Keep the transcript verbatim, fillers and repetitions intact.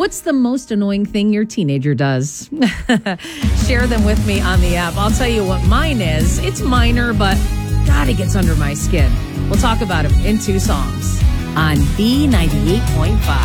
What's the most annoying thing your teenager does? Share them with me on the app. I'll tell you what mine is. It's minor, but God, it gets under my skin. We'll talk about it in two songs on B ninety-eight point five.